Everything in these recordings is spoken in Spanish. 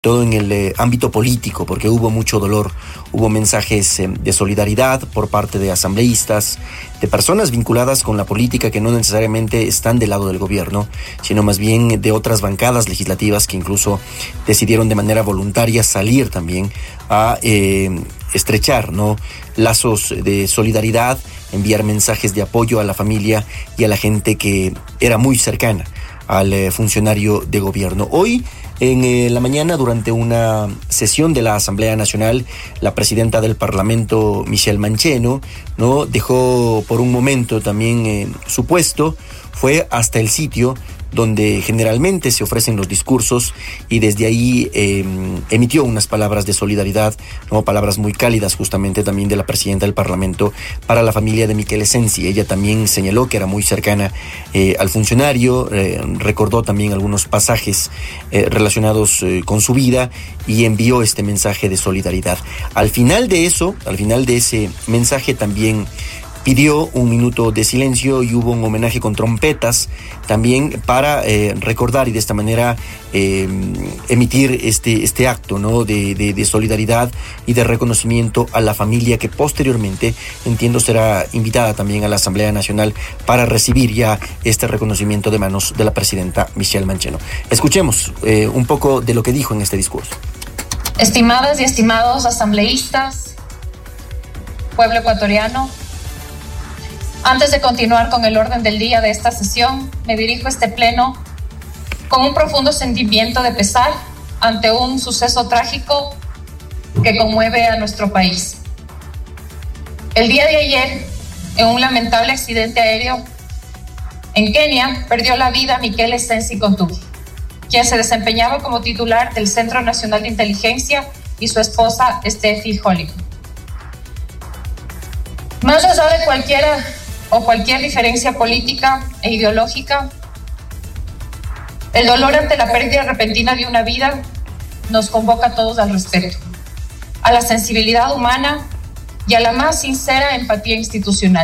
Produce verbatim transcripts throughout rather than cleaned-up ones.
todo en el eh, ámbito político, porque hubo mucho dolor, hubo mensajes eh, de solidaridad por parte de asambleístas, de personas vinculadas con la política que no necesariamente están del lado del gobierno, sino más bien de otras bancadas legislativas que incluso decidieron de manera voluntaria salir también a eh, estrechar, ¿no?, lazos de solidaridad, enviar mensajes de apoyo a la familia y a la gente que era muy cercana al eh, funcionario de gobierno. Hoy, en eh, la mañana, durante una sesión de la Asamblea Nacional, la presidenta del Parlamento, Michelle Mancheno, ¿no?, dejó por un momento también eh, su puesto, fue hasta el sitio donde generalmente se ofrecen los discursos y desde ahí eh, emitió unas palabras de solidaridad, ¿no?, palabras muy cálidas justamente también de la presidenta del Parlamento para la familia de Miquel Esensi. Ella también señaló que era muy cercana eh, al funcionario, eh, recordó también algunos pasajes eh, relacionados eh, con su vida y envió este mensaje de solidaridad. Al final de eso, al final de ese mensaje también pidió un minuto de silencio y hubo un homenaje con trompetas también para eh, recordar y de esta manera eh, emitir este, este acto, ¿no?, de, de, de solidaridad y de reconocimiento a la familia que posteriormente, entiendo, será invitada también a la Asamblea Nacional para recibir ya este reconocimiento de manos de la presidenta Michelle Mancheno. Escuchemos eh, un poco de lo que dijo en este discurso. Estimadas y estimados asambleístas, pueblo ecuatoriano, antes de continuar con el orden del día de esta sesión, me dirijo a este pleno con un profundo sentimiento de pesar ante un suceso trágico que conmueve a nuestro país. El día de ayer, en un lamentable accidente aéreo en Kenia, perdió la vida Miquel Esensi Contugi, quien se desempeñaba como titular del Centro Nacional de Inteligencia, y su esposa, Steffi Hollywood. Más allá de cualquiera o cualquier diferencia política e ideológica, el dolor ante la pérdida repentina de una vida nos convoca a todos al respeto, a la sensibilidad humana y a la más sincera empatía institucional.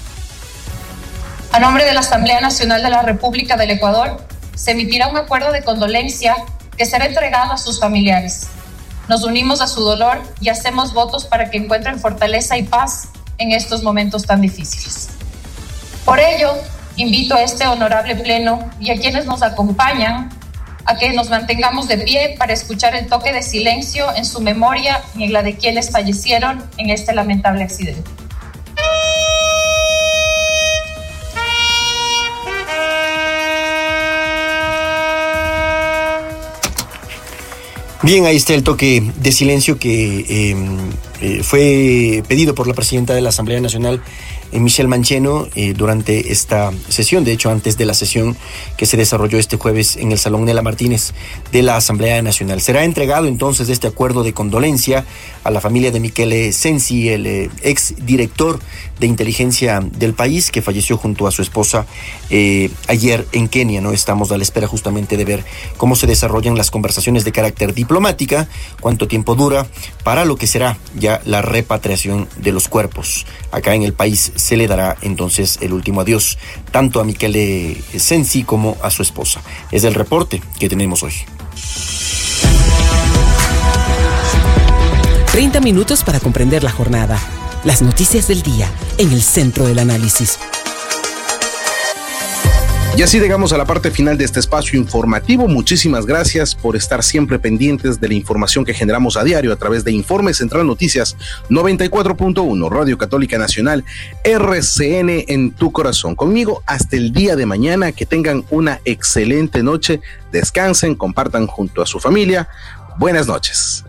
A nombre de la Asamblea Nacional de la República del Ecuador, se emitirá un acuerdo de condolencia que será entregado a sus familiares. Nos unimos a su dolor y hacemos votos para que encuentren fortaleza y paz en estos momentos tan difíciles. Por ello, invito a este honorable pleno y a quienes nos acompañan a que nos mantengamos de pie para escuchar el toque de silencio en su memoria y en la de quienes fallecieron en este lamentable accidente. Bien, ahí está el toque de silencio que eh, eh, fue pedido por la presidenta de la Asamblea Nacional, eh, Michelle Mancheno, eh, durante esta sesión, de hecho antes de la sesión que se desarrolló este jueves en el Salón Nela Martínez de la Asamblea Nacional. Será entregado entonces este acuerdo de condolencia a la familia de Miquel Esensi, el eh, ex director de inteligencia del país, que falleció junto a su esposa eh, ayer en Kenia, ¿no? Estamos a la espera justamente de ver cómo se desarrollan las conversaciones de carácter diplomática, cuánto tiempo dura para lo que será ya la repatriación de los cuerpos. Acá en el país se le dará entonces el último adiós tanto a Miquel Esensi como a su esposa. Es el reporte que tenemos hoy. treinta minutos para comprender la jornada. Las noticias del día en el centro del análisis. Y así llegamos a la parte final de este espacio informativo. Muchísimas gracias por estar siempre pendientes de la información que generamos a diario a través de Informe Central Noticias noventa y cuatro punto uno, Radio Católica Nacional, R C N en tu corazón. Conmigo hasta el día de mañana. Que tengan una excelente noche. Descansen, compartan junto a su familia. Buenas noches.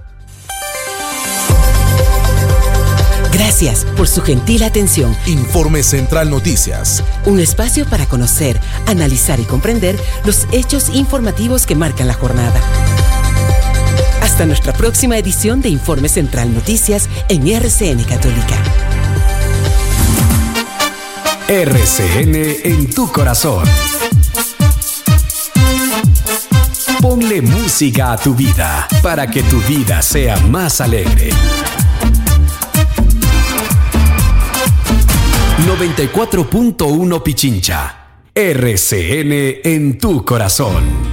Gracias por su gentil atención. Informe Central Noticias. Un espacio para conocer, analizar y comprender los hechos informativos que marcan la jornada. Hasta nuestra próxima edición de Informe Central Noticias en R C N Católica. R C N en tu corazón. Ponle música a tu vida para que tu vida sea más alegre. noventa y cuatro punto uno Pichincha. R C N en tu corazón.